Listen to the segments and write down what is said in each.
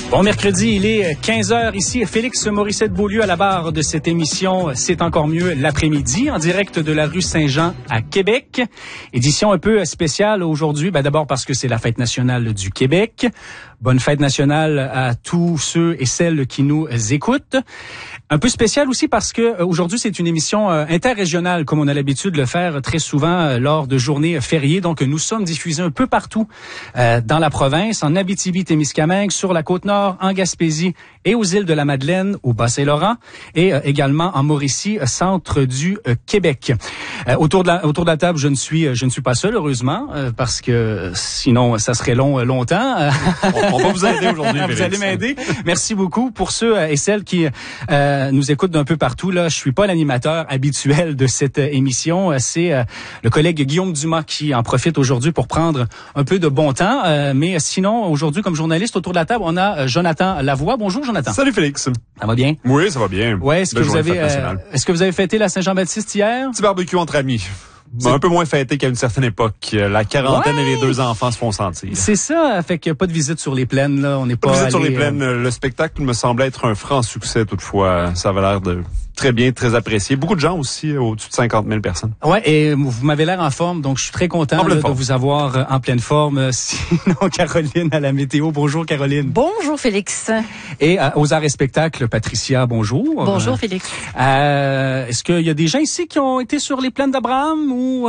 Bon mercredi, il est 15h ici. Félix Morissette-Beaulieu à la barre de cette émission C'est encore mieux l'après-midi en direct de la rue Saint-Jean à Québec. Édition un peu spéciale aujourd'hui, d'abord parce que c'est la fête nationale du Québec. Bonne fête nationale à tous ceux et celles qui nous écoutent. Un peu spécial aussi parce que aujourd'hui c'est une émission interrégionale comme on a l'habitude de le faire très souvent lors de journées fériées. Donc nous sommes diffusés un peu partout dans la province, en Abitibi-Témiscamingue, sur la Côte-Nord, en Gaspésie et aux îles de la Madeleine, au Bas-Saint-Laurent et également en Mauricie, centre du Québec. Autour de la table, je ne suis pas seul heureusement parce que sinon ça serait longtemps. On va vous aider aujourd'hui. Vous allez m'aider. Merci beaucoup pour ceux et celles qui nous écoutent d'un peu partout. Là, je suis pas l'animateur habituel de cette émission. C'est le collègue Guillaume Dumas qui en profite aujourd'hui pour prendre un peu de bon temps. Mais sinon, aujourd'hui, comme journaliste autour de la table, on a Jonathan Lavoie. Bonjour, Jonathan. Salut, Félix. Ça va bien? Oui, ça va bien. Ouais, est-ce que vous avez fêté la Saint-Jean-Baptiste hier? Petit barbecue entre amis. Un peu moins fêté qu'à une certaine époque. La quarantaine et les deux enfants se font sentir. C'est ça, fait qu'il n'y a pas de visite sur les plaines, là. On n'est pas de visite sur les plaines. Le spectacle me semblait être un franc succès, toutefois. Ça avait l'air de très bien, très apprécié. Beaucoup de gens aussi, au-dessus de 50 000 personnes. Ouais, et vous m'avez l'air en forme, donc je suis très content de vous avoir en pleine forme. Sinon, Caroline à la météo. Bonjour, Caroline. Bonjour, Félix. Et aux arts et spectacles, Patricia, bonjour. Bonjour, Félix. Est-ce qu'il y a des gens ici qui ont été sur les plaines d'Abraham ou...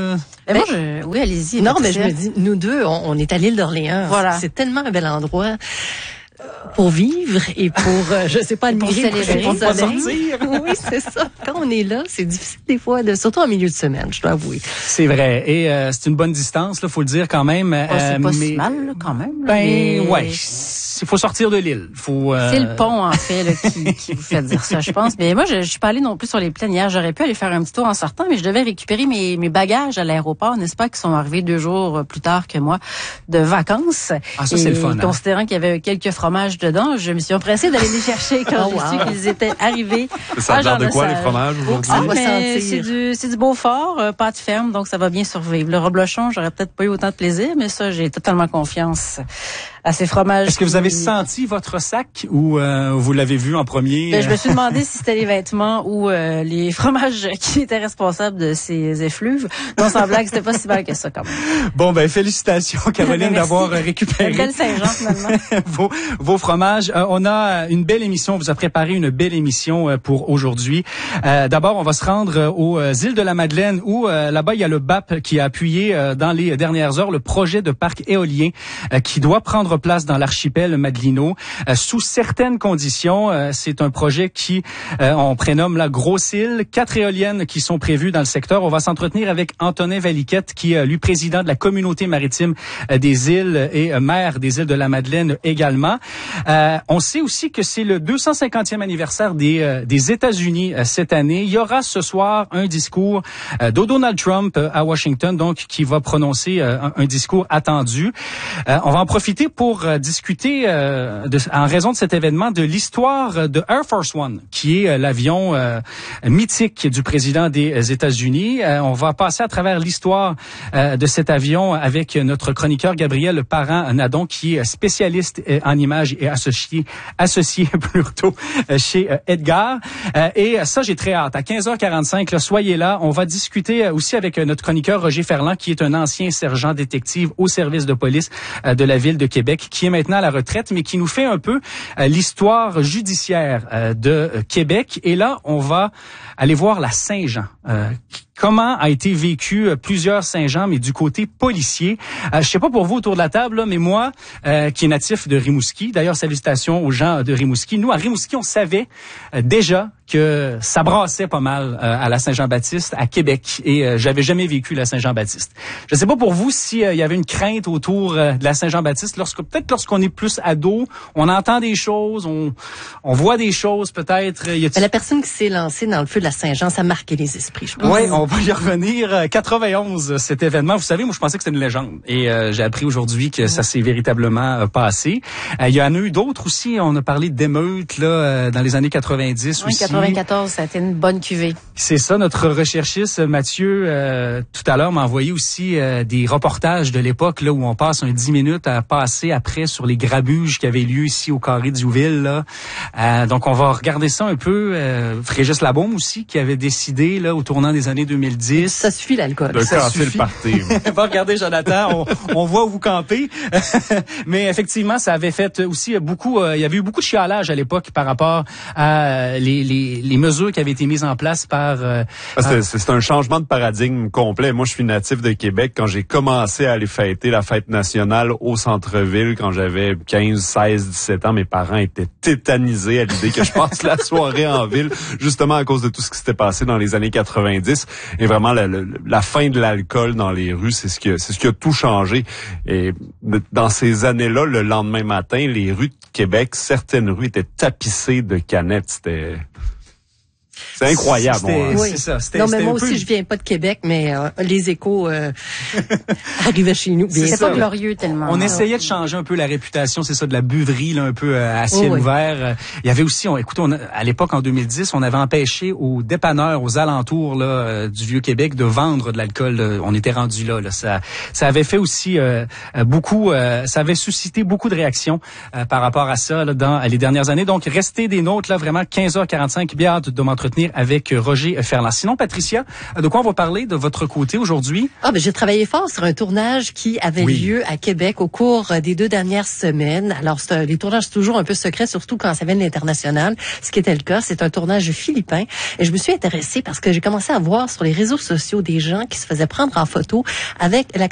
Oui, allez-y. Non, mais je me dis, nous deux, on est à l'île d'Orléans. Voilà. C'est tellement un bel endroit pour vivre et pour, je sais pas, admirer, pour pas sortir. Oui, c'est ça. Quand on est là, c'est difficile des fois, surtout en milieu de semaine, je dois avouer. C'est vrai. Et c'est une bonne distance, là, faut le dire quand même. C'est pas si mal, là, quand même. Ouais. Il faut sortir de l'île. C'est le pont, en fait, là, qui vous fait dire ça, je pense. Mais moi, je suis pas allée non plus sur les plaines hier. J'aurais pu aller faire un petit tour en sortant, mais je devais récupérer mes bagages à l'aéroport, n'est-ce pas, qui sont arrivés 2 jours plus tard que moi, de vacances. Ah, ça, c'est le fun. Considérant qu'il y avait quelques fromages dedans, je me suis empressée d'aller les chercher quand j'ai su qu'ils étaient arrivés. Ça a l'air de quoi, les fromages, aujourd'hui? C'est du Beaufort, pâte ferme, donc ça va bien survivre. Le reblochon, j'aurais peut-être pas eu autant de plaisir, mais ça, j'ai totalement confiance à ces fromages. Est-ce que vous avez senti votre sac ou vous l'avez vu en premier? Je me suis demandé si c'était les vêtements ou les fromages qui étaient responsables de ces effluves. Non, sans blague, c'était pas si mal que ça quand même. Bon, félicitations, Caroline, d'avoir récupéré. Belle Saint-Jean, finalement. vos fromages. On a une belle émission. On vous a préparé une belle émission pour aujourd'hui. D'abord, on va se rendre aux îles de la Madeleine où là-bas, il y a le BAP qui a appuyé dans les dernières heures le projet de parc éolien qui doit prendre place dans l'archipel Madelino sous certaines conditions. C'est un projet qui, on prénomme la Grosse Île. 4 éoliennes qui sont prévues dans le secteur. On va s'entretenir avec Antonin Valiquette, qui est lui président de la communauté maritime des îles et maire des îles de la Madeleine également. On sait aussi que c'est le 250e anniversaire des États-Unis cette année. Il y aura ce soir un discours de Donald Trump à Washington, donc qui va prononcer un discours attendu. On va en profiter pour discuter, en raison de cet événement, de l'histoire de Air Force One, qui est l'avion mythique du président des États-Unis. On va passer à travers l'histoire de cet avion avec notre chroniqueur Gabriel Parent-Nadon, qui est spécialiste en images et associé plutôt chez Edgar. Et ça, j'ai très hâte. À 15h45, là, soyez là. On va discuter aussi avec notre chroniqueur Roger Ferland, qui est un ancien sergent détective au service de police de la ville de Québec, qui est maintenant à la retraite, mais qui nous fait un peu l'histoire judiciaire de Québec. Et là, on va aller voir la Saint-Jean. Comment a été vécu plusieurs Saint-Jean, mais du côté policier. Je sais pas pour vous autour de la table, là, mais moi, qui est natif de Rimouski, d'ailleurs, salutations aux gens de Rimouski. Nous, à Rimouski, on savait déjà que ça brassait pas mal à la Saint-Jean-Baptiste, à Québec, et j'avais jamais vécu la Saint-Jean-Baptiste. Je sais pas pour vous s'il y avait une crainte autour de la Saint-Jean-Baptiste, peut-être lorsqu'on est plus ado, on entend des choses, on voit des choses, peut-être. La personne qui s'est lancée dans le feu de la Saint-Jean, ça a marqué les esprits, je pense. Oui, on va y revenir. 91, cet événement. Vous savez, moi, je pensais que c'était une légende. Et j'ai appris aujourd'hui que ça s'est véritablement passé. Il y en a eu d'autres aussi. On a parlé d'émeutes là dans les années 90 oui, aussi. 94, ça a été une bonne cuvée. C'est ça, notre recherchiste Mathieu, tout à l'heure, m'a envoyé aussi des reportages de l'époque là où on passe 10 minutes à passer après sur les grabuges qui avaient lieu ici au Carré d'Youville. Là. Donc, on va regarder ça un peu. Régis Labaume aussi, qui avait décidé là au tournant des années 2010. Ça suffit l'alcool. De casser le party. Va regarder, Jonathan, on voit où vous campez. Mais effectivement, ça avait fait aussi beaucoup... il y avait eu beaucoup de chialage à l'époque par rapport à les mesures qui avaient été mises en place par... C'est un changement de paradigme complet. Moi, je suis natif de Québec. Quand j'ai commencé à aller fêter la fête nationale au centre-ville, quand j'avais 15, 16, 17 ans, mes parents étaient tétanisés à l'idée que je passe la soirée en ville, justement à cause de tout ce qui s'était passé dans les années 90. Et vraiment, la fin de l'alcool dans les rues, c'est ce qui a tout changé. Et dans ces années-là, le lendemain matin, les rues de Québec, certaines rues étaient tapissées de canettes. C'est incroyable. Oui. C'est ça. Non, mais moi aussi, je viens pas de Québec, mais les échos arrivaient chez nous. C'est pas glorieux tellement. On essayait de changer un peu la réputation, c'est ça, de la buverie là, un peu à ciel ouvert. Il y avait aussi, à l'époque, en 2010, on avait empêché aux dépanneurs, aux alentours là, du Vieux-Québec de vendre de l'alcool. On était rendu là. Ça avait fait aussi beaucoup... ça avait suscité beaucoup de réactions par rapport à ça là, dans les dernières années. Donc, restez des nôtres, là, vraiment, 15h45, bien hâte de m'entretenir avec Roger Ferland. Sinon, Patricia, de quoi on va parler de votre côté aujourd'hui? J'ai travaillé fort sur un tournage qui avait lieu à Québec au cours des 2 dernières semaines. Alors, les tournages, c'est toujours un peu secret, surtout quand ça vient de l'international. Ce qui était le cas, c'est un tournage philippin. Et je me suis intéressée parce que j'ai commencé à voir sur les réseaux sociaux des gens qui se faisaient prendre en photo avec